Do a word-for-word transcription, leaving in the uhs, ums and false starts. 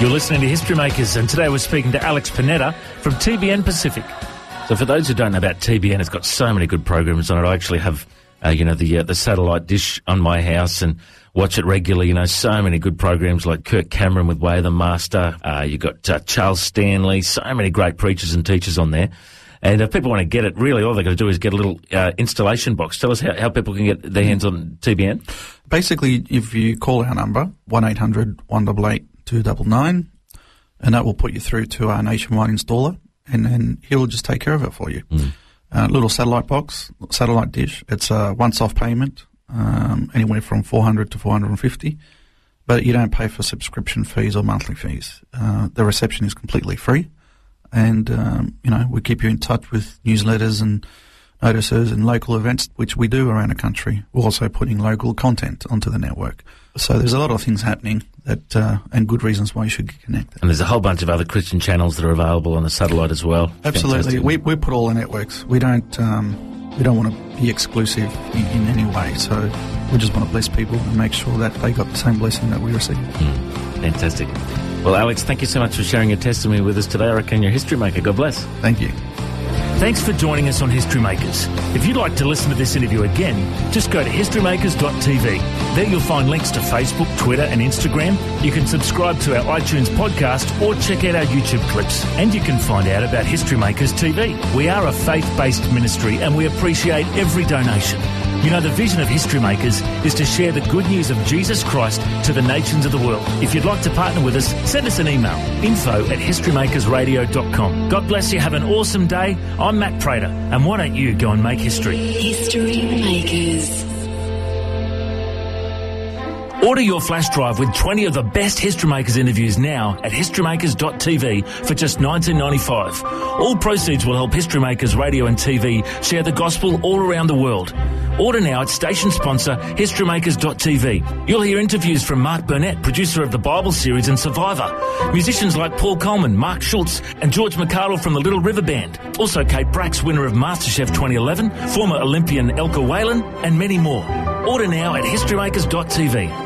You're listening to History Makers, and today we're speaking to Alex Panetta from T B N Pacific. So for those who don't know about T B N, it's got so many good programs on it. I actually have, uh, you know, the uh, the satellite dish on my house and watch it regularly. You know, so many good programs like Kirk Cameron with Way of the Master. Uh, you've got uh, Charles Stanley, so many great preachers and teachers on there. And if people want to get it, really all they've got to do is get a little uh, installation box. Tell us how, how people can get their hands on T B N. Basically, if you call our number, one eight hundred, one eight eight, two nine nine, and that will put you through to our nationwide installer, and then he'll just take care of it for you. Mm. Uh, little satellite box, satellite dish. It's a once-off payment, um, anywhere from four hundred to four hundred fifty, but you don't pay for subscription fees or monthly fees. Uh, the reception is completely free. And, um, you know, we keep you in touch with newsletters and notices and local events, which we do around the country. We're also putting local content onto the network. So there's a lot of things happening that, uh, and good reasons why you should get connected. And there's a whole bunch of other Christian channels that are available on the satellite as well. Absolutely. We, we put all the networks. We don't, um, we don't want to be exclusive in, in any way. So we just want to bless people and make sure that they got the same blessing that we receive. Mm, fantastic. Well, Alex, thank you so much for sharing your testimony with us today. I reckon you're a history maker. God bless. Thank you. Thanks for joining us on History Makers. If you'd like to listen to this interview again, just go to history makers dot t v. There you'll find links to Facebook, Twitter and Instagram. You can subscribe to our iTunes podcast or check out our YouTube clips. And you can find out about History Makers T V. We are a faith-based ministry and we appreciate every donation. You know, the vision of History Makers is to share the good news of Jesus Christ to the nations of the world. If you'd like to partner with us, send us an email, info at history makers radio dot com. God bless you. Have an awesome day. I'm Matt Prater, and why don't you go and make history? History Makers. Order your flash drive with twenty of the best History Makers interviews now at history makers dot t v for just nineteen ninety-five dollars. All proceeds will help History Makers Radio and T V share the gospel all around the world. Order now at station sponsor history makers dot t v. You'll hear interviews from Mark Burnett, producer of the Bible series and Survivor. Musicians like Paul Coleman, Mark Schultz and George McArdle from the Little River Band. Also Kate Brax, winner of MasterChef twenty eleven, former Olympian Elka Whalen and many more. Order now at history makers dot t v.